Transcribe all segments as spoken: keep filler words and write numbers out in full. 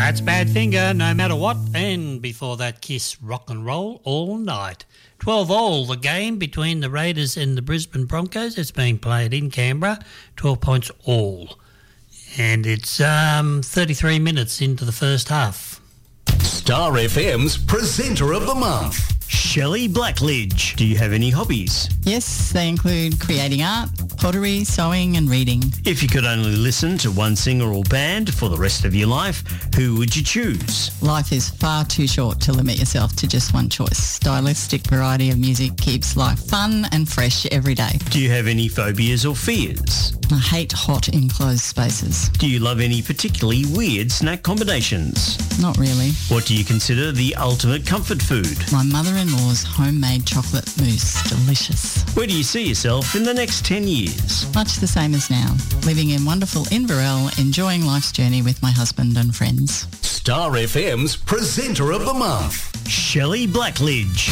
That's Badfinger, No Matter What, and before that, Kiss, Rock and Roll All Night. twelve all, the game between the Raiders and the Brisbane Broncos. It's being played in Canberra, twelve points all. And it's um, thirty-three minutes into the first half. Star F M's Presenter of the Month, Shelley Blackledge. Do you have any hobbies? Yes, they include creating art, pottery, sewing and reading. If you could only listen to one singer or band for the rest of your life, who would you choose? Life is far too short to limit yourself to just one choice. Stylistic variety of music keeps life fun and fresh every day. Do you have any phobias or fears? I hate hot enclosed spaces. Do you love any particularly weird snack combinations? Not really. What do you consider the ultimate comfort food? My mother-in-law's homemade chocolate mousse. Delicious. Where do you see yourself in the next ten years? Much the same as now. Living in wonderful Inverell, enjoying life's journey with my husband and friends. Star F M's Presenter of the Month, Shelley Blackledge.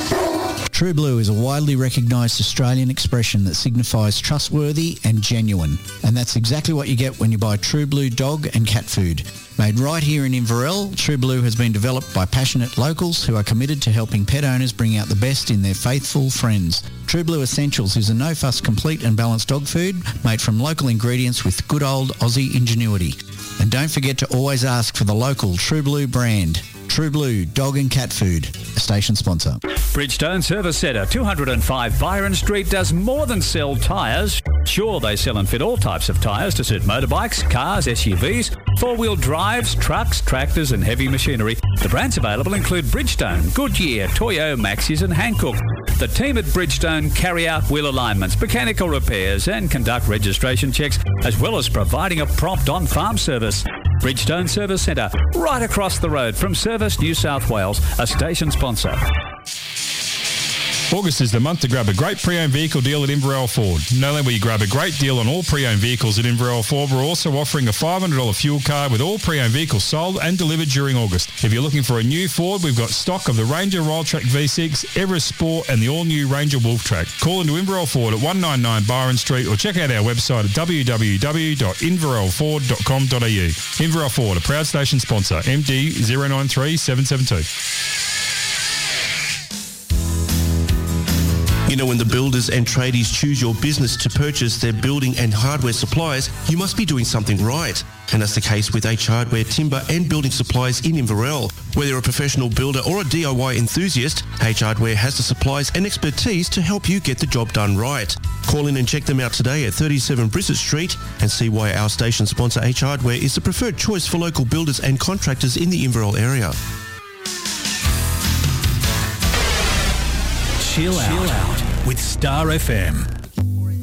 True Blue is a widely recognised Australian expression that signifies trustworthy and genuine. And that's exactly what you get when you buy True Blue dog and cat food. Made right here in Inverell, True Blue has been developed by passionate locals who are committed to helping pet owners bring out the best in their faithful friends. True Blue Essentials is a no-fuss, complete and balanced dog food made from local ingredients with good old Aussie ingenuity. And don't forget to always ask for the local True Blue brand. True Blue Dog and Cat Food, a station sponsor. Bridgestone Service Centre, two oh five Byron Street, does more than sell tyres. Sure, they sell and fit all types of tyres to suit motorbikes, cars, S U Vs, four-wheel drives, trucks, tractors and heavy machinery. The brands available include Bridgestone, Goodyear, Toyo, Maxxis and Hankook. The team at Bridgestone carry out wheel alignments, mechanical repairs and conduct registration checks, as well as providing a prompt on-farm service. Bridgestone Service Centre, right across the road from Service New South Wales, a station sponsor. August is the month to grab a great pre-owned vehicle deal at Inverell Ford. Not only will you grab a great deal on all pre-owned vehicles at Inverell Ford, we're also offering a five hundred dollars fuel card with all pre-owned vehicles sold and delivered during August. If you're looking for a new Ford, we've got stock of the Ranger Wildtrak V six, Everest Sport and the all-new Ranger Wolftrack. Call into Inverell Ford at one ninety-nine Byron Street or check out our website at w w w dot inverell ford dot com dot a u. Inverell Ford, a proud station sponsor, M D zero nine three seven seven two. You know, when the builders and tradies choose your business to purchase their building and hardware supplies, you must be doing something right. And that's the case with H Hardware Timber and Building Supplies in Inverell. Whether you're a professional builder or a D I Y enthusiast, H Hardware has the supplies and expertise to help you get the job done right. Call in and check them out today at thirty-seven Brissett Street and see why our station sponsor H Hardware is the preferred choice for local builders and contractors in the Inverell area. Chill out, Chill out with Star F M.